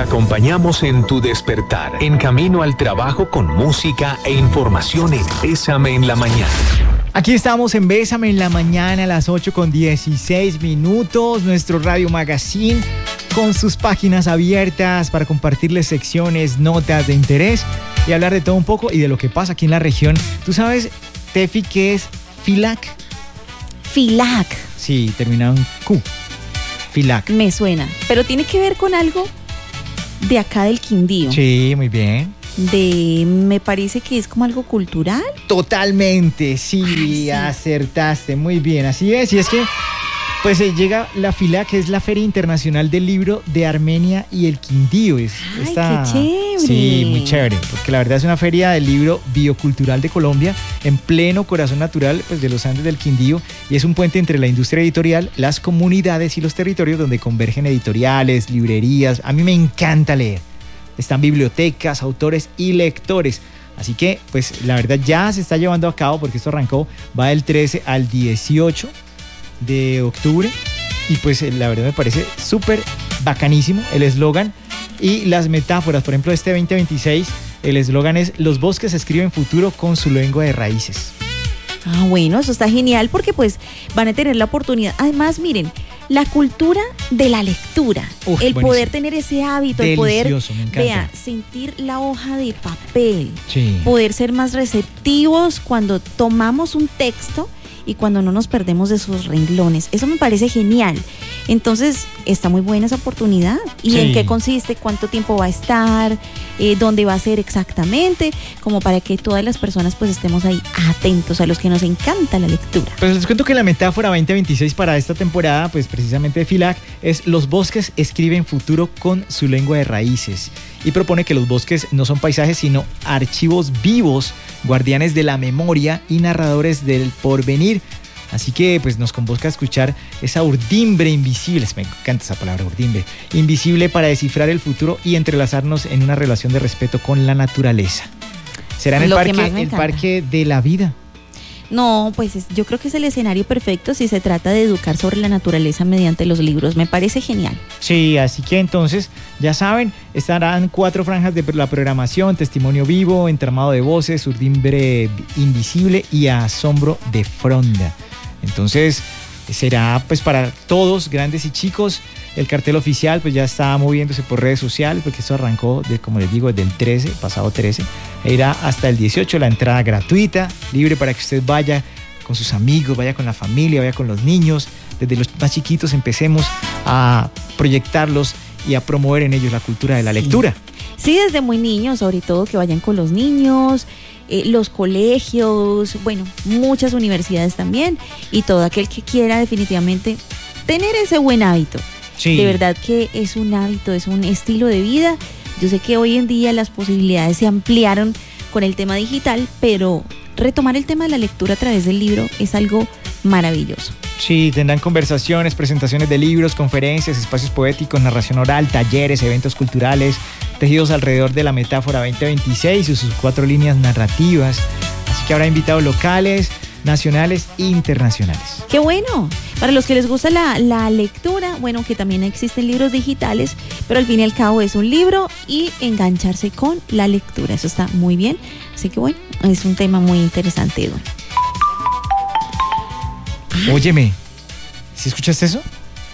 acompañamos en tu despertar, en camino al trabajo con música e información en Bésame en la Mañana. Aquí estamos en Bésame en la Mañana a las 8:16, nuestro Radio Magazine con sus páginas abiertas para compartirles secciones, notas de interés y hablar de todo un poco y de lo que pasa aquí en la región. ¿Tú sabes, Tefi, qué es FILAC? FILAC. Sí, terminado en Q. FILAC. Me suena, pero tiene que ver con algo de acá del Quindío. Sí, muy bien. Me parece que es como algo cultural. Totalmente, sí, acertaste, muy bien, así es. Y es que pues llega la FILAC, que es la Feria Internacional del Libro de Armenia y el Quindío. Qué chévere. Sí, muy chévere, porque la verdad es una feria del libro biocultural de Colombia, en pleno corazón natural pues, de los Andes del Quindío, y es un puente entre la industria editorial, las comunidades y los territorios donde convergen editoriales, librerías. A mí me encanta leer. Están bibliotecas, autores y lectores. Así que, pues, la verdad ya se está llevando a cabo porque esto arrancó, va del 13 al 18 de octubre. Y pues, la verdad me parece súper bacanísimo el eslogan y las metáforas. Por ejemplo, este 2026, el eslogan es: los bosques escriben futuro con su lengua de raíces. Ah, bueno, eso está genial porque pues van a tener la oportunidad. Además, miren, la cultura de la lectura, el buenísimo. Poder tener ese hábito, Delicioso, el me poder, encanta. sentir la hoja de papel, Sí. poder ser más receptivos cuando tomamos un texto y cuando no nos perdemos de sus renglones. Eso me parece genial. Entonces, está muy buena esa oportunidad. ¿Y Sí. en qué consiste? ¿Cuánto tiempo va a estar? ¿Dónde va a ser exactamente? Como para que todas las personas pues estemos ahí atentos, a los que nos encanta la lectura. Pues les cuento que la metáfora 2026 para esta temporada, pues precisamente de FILAC, es: los bosques escriben futuro con su lengua de raíces. Y propone que los bosques no son paisajes, sino archivos vivos, guardianes de la memoria y narradores del porvenir. Así que pues nos convoca a escuchar esa urdimbre invisible, me encanta esa palabra, urdimbre, invisible, para descifrar el futuro y entrelazarnos en una relación de respeto con la naturaleza. Será en el parque de la vida. No, pues yo creo que es el escenario perfecto si se trata de educar sobre la naturaleza mediante los libros. Me parece genial. Sí, así que entonces, ya saben, estarán 4 franjas de la programación: testimonio vivo, entramado de voces, urdimbre invisible y asombro de fronda. Entonces, será pues para todos, grandes y chicos. El cartel oficial pues ya está moviéndose por redes sociales, porque esto arrancó, como les digo, desde el 13, pasado 13, e irá hasta el 18, la entrada gratuita, libre para que usted vaya con sus amigos, vaya con la familia, vaya con los niños. Desde los más chiquitos empecemos a proyectarlos y a promover en ellos la cultura de la lectura. Sí, desde muy niños, sobre todo que vayan con los niños, los colegios, bueno, muchas universidades también, y todo aquel que quiera definitivamente tener ese buen hábito. Sí. De verdad que es un hábito, es un estilo de vida. Yo sé que hoy en día las posibilidades se ampliaron con el tema digital, pero retomar el tema de la lectura a través del libro es algo maravilloso. Sí, tendrán conversaciones, presentaciones de libros, conferencias, espacios poéticos, narración oral, talleres, eventos culturales, tejidos alrededor de la metáfora 2026 y sus 4 líneas narrativas. Así que habrá invitados locales, nacionales e internacionales. ¡Qué bueno! Para los que les gusta la lectura, bueno, que también existen libros digitales, pero al fin y al cabo es un libro y engancharse con la lectura. Eso está muy bien. Así que bueno, es un tema muy interesante, Edwin. Óyeme, ¿sí escuchaste eso?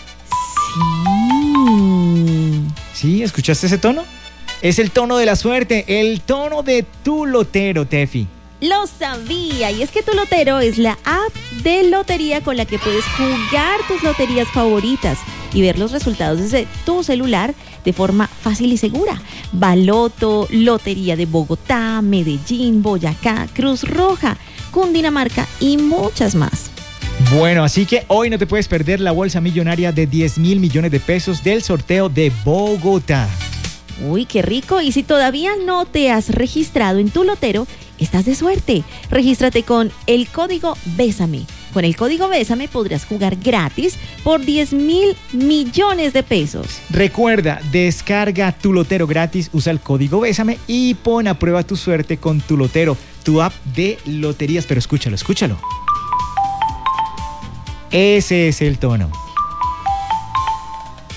Sí. ¿Sí? ¿Escuchaste ese tono? Es el tono de la suerte, el tono de tu lotero, Tefi. Lo sabía, y es que Tu Lotero es la app de lotería con la que puedes jugar tus loterías favoritas y ver los resultados desde tu celular de forma fácil y segura. Baloto, Lotería de Bogotá, Medellín, Boyacá, Cruz Roja, Cundinamarca y muchas más. Bueno, así que hoy no te puedes perder la bolsa millonaria de 10.000 millones de pesos del sorteo de Bogotá. Uy, qué rico. Y si todavía no te has registrado en Tu Lotero, estás de suerte. Regístrate con el código Bésame. Con el código Bésame podrás jugar gratis por 10.000 millones de pesos. Recuerda, descarga Tu Lotero gratis, usa el código Bésame y pon a prueba tu suerte con Tu Lotero, tu app de loterías. Pero escúchalo, escúchalo. Ese es el tono.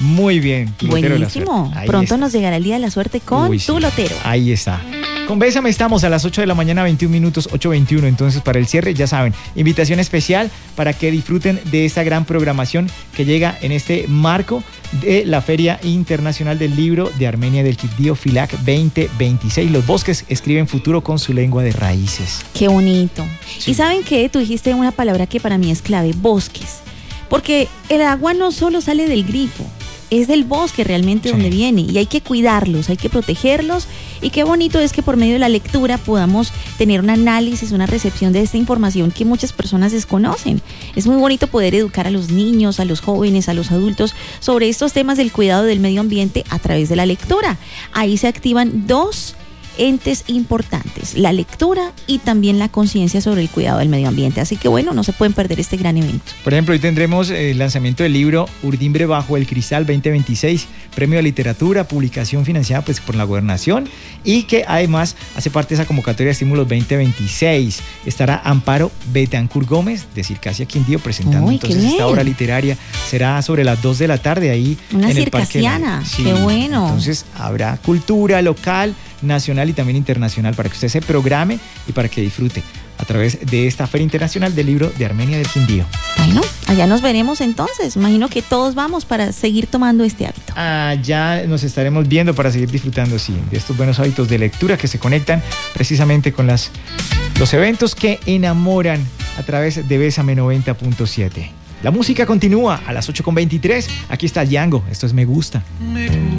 Muy bien. Tu lotero de la Buenísimo. suerte. Ahí Pronto está. nos llegará el día de la suerte con Uy, tu sí. lotero. Ahí está. Con Bésame estamos a las 8 de la mañana, 21 minutos, 8:21. Entonces, para el cierre, ya saben, invitación especial para que disfruten de esta gran programación que llega en este marco de la Feria Internacional del Libro de Armenia del Quindío FILAC 2026. Los bosques escriben futuro con su lengua de raíces. Qué bonito. Sí. Y ¿saben qué? Tú dijiste una palabra que para mí es clave, bosques. Porque el agua no solo sale del grifo, es del bosque realmente Sí. donde viene y hay que cuidarlos, hay que protegerlos y qué bonito es que por medio de la lectura podamos tener un análisis, una recepción de esta información que muchas personas desconocen. Es muy bonito poder educar a los niños, a los jóvenes, a los adultos sobre estos temas del cuidado del medio ambiente a través de la lectura. Ahí se activan dos entes importantes, la lectura y también la conciencia sobre el cuidado del medio ambiente. Así que bueno, no se pueden perder este gran evento. Por ejemplo, hoy tendremos el lanzamiento del libro Urdimbre bajo el cristal 2026, premio de literatura, publicación financiada pues, por la gobernación y que además hace parte de esa convocatoria de estímulos 2026. Estará Amparo Betancur Gómez de Circasia Quindío presentando Uy, qué entonces esta bien. obra literaria. Será sobre las 2 de la tarde ahí Una en el Parque circasiana, Live. Sí, qué bueno. Entonces habrá cultura local, nacional y también internacional para que usted se programe y para que disfrute a través de esta Feria Internacional del Libro de Armenia del Quindío. Bueno, allá nos veremos entonces. Imagino que todos vamos para seguir tomando este hábito. Ya nos estaremos viendo para seguir disfrutando, sí, de estos buenos hábitos de lectura que se conectan precisamente con los eventos que enamoran a través de Bésame 90.7. La música continúa a las 8:23. Aquí está Django. Esto es Me Gusta.